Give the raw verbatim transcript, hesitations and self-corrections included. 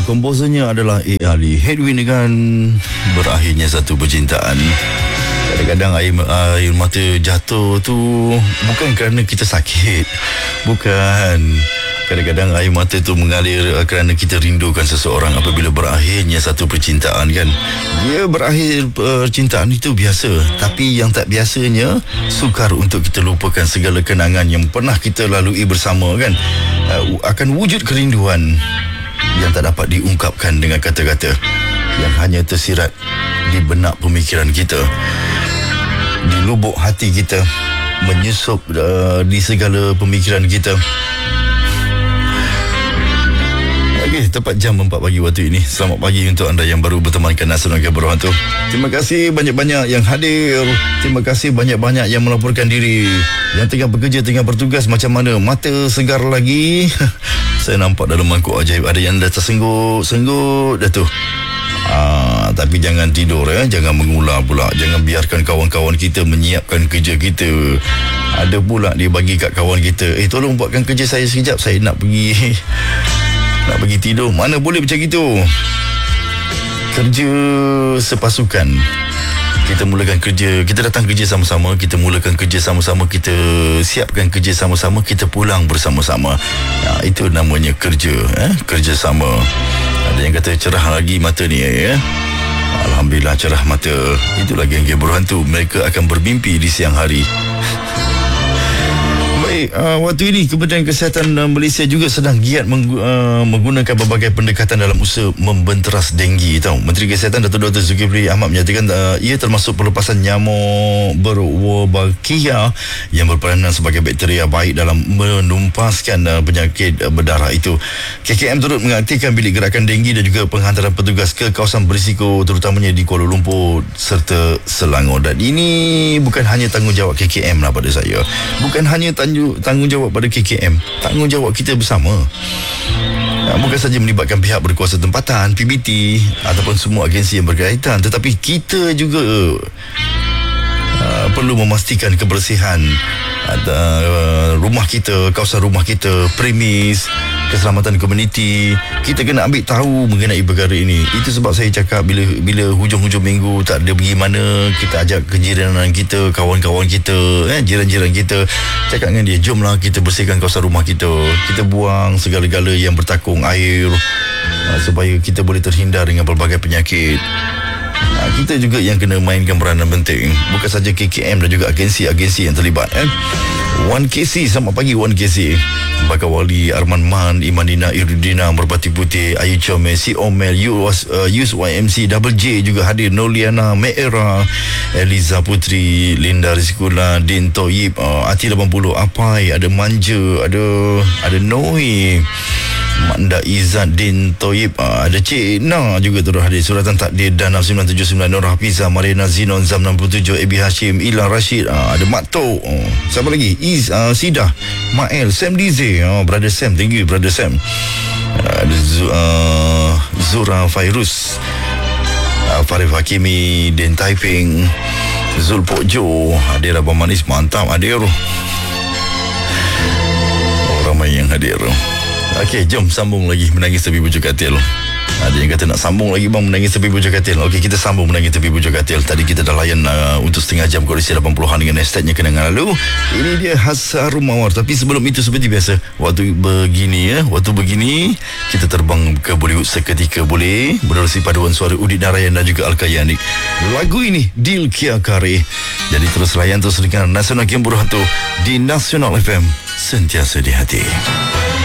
komposernya adalah A. Ali. Headwind dengan berakhirnya satu percintaan. Kadang-kadang air, air mata jatuh tu bukan kerana kita sakit. Bukan. Kadang-kadang air mata tu mengalir kerana kita rindukan seseorang apabila berakhirnya satu percintaan, kan. Dia berakhir percintaan itu biasa. Tapi yang tak biasanya, sukar untuk kita lupakan segala kenangan yang pernah kita lalui bersama, kan. Uh, akan wujud kerinduan yang tak dapat diungkapkan dengan kata-kata, yang hanya tersirat di benak pemikiran kita, di lubuk hati kita, menyusup uh, di segala pemikiran kita. Okey, tepat jam empat pagi waktu ini. Selamat pagi untuk anda yang baru bertemankan Nasional Game Berhantu. Terima kasih banyak-banyak yang hadir. Terima kasih banyak-banyak yang melaporkan diri. Yang tengah bekerja, tengah bertugas, macam mana? Mata segar lagi? Saya nampak dalam mangkuk ajaib ada yang dah tersengguk-sengguk dah tu. Ah, tapi jangan tidur, ya. Jangan mengular pula. Jangan biarkan kawan-kawan kita menyiapkan kerja kita. Ada pula dia bagi kat kawan kita, eh tolong buatkan kerja saya sekejap, saya nak pergi nak pergi tidur. Mana boleh macam itu. Kerja sepasukan. Kita mulakan kerja, kita datang kerja sama-sama, kita mulakan kerja sama-sama, kita siapkan kerja sama-sama, kita pulang bersama-sama. Ya, itu namanya kerja, eh? Kerja sama. Ada yang kata cerah lagi mata ni, ya. Alhamdulillah cerah mata. Itulah geng-geng berhantu. Mereka akan bermimpi di siang hari. Baik, uh, waktu ini Kementerian Kesihatan uh, Malaysia juga sedang giat menggu, uh, menggunakan berbagai pendekatan dalam usaha membenteras denggi, tahu. Menteri Kesihatan Datuk Doktor Zulkifli Ahmad menyatakan uh, ia termasuk pelepasan nyamuk berwolbachia yang berperanan sebagai bakteria baik dalam menumpaskan uh, penyakit uh, berdarah itu. K K M turut mengaktifkan bilik gerakan denggi dan juga penghantaran petugas ke kawasan berisiko terutamanya di Kuala Lumpur serta Selangor. Dan ini bukan hanya tanggungjawab K K M lah pada saya. Bukan hanya tanggung tanggungjawab pada K K M, tanggungjawab kita bersama. Bukan saja melibatkan pihak berkuasa tempatan, P B T ataupun semua agensi yang berkaitan, tetapi kita juga uh, perlu memastikan kebersihan uh, rumah kita, kawasan rumah kita, premis, keselamatan komuniti. Kita kena ambil tahu mengenai perkara ini. Itu sebab saya cakap bila bila hujung-hujung minggu tak ada pergi mana, kita ajak kejiranan kita, kawan-kawan kita, eh, jiran-jiran kita, cakap dengan dia, jomlah kita bersihkan kawasan rumah kita. Kita buang segala-gala yang bertakung air uh, supaya kita boleh terhindar dengan pelbagai penyakit. Nah, kita juga yang kena mainkan peranan penting. Bukan saja K K M dan juga agensi-agensi yang terlibat, eh. satu K C, selamat pagi satu K C. Bakal Wali, Arman Man, Imanina, Irudina, Merpati Putih, Ayu Chomel, Si Omel, Yus, uh, Yus Y M C, Double J juga hadir, Noliana, Meera, Eliza Putri, Linda Rizkula, Din Toyib, uh, Ati lapan puluh, Apai, ada Manja, ada ada Noi, Manda Izzat, Din Toyib, uh, ada Cik Na juga turut hadir, Suratan Takdir, Danam sembilan tujuh sembilan, Nur Hafiza, Marina Zinon, Zam enam puluh tujuh, Ebi Hashim, Ilan Rashid, uh, ada Mak Tok, uh, siapa lagi? Iz, uh, Sidah, Mael, Sam Dize, uh, Brother Sam, thank you Brother Sam, uh, ada uh, Zura Fairuz, uh, Farif Hakimi, Den Taiping, Zul Pokjo, hadir Abang Manis, mantap hadir. Oh, ramai yang hadir. Okey, jom sambung lagi Menangis Tepi Bujur Katil. Ada yang kata nak sambung lagi bang Menangis Tepi Bujur Katil. Okey, kita sambung Menangis Tepi Bujur Katil. Tadi kita dah layan uh, untuk setengah jam kondisi lapan puluhan dengan hashtagnya kenangan lalu. Ini dia Harum Mawar. Tapi sebelum itu, seperti biasa, waktu begini ya, waktu begini kita terbang ke Bollywood seketika boleh, menerusi paduan suara Udit Narayan dan juga Al-Kayani. Lagu ini Dil Kia Kare. Jadi terus layan, terus dengar Nasional Game Berhantu di Nasional F M, sentiasa di hati.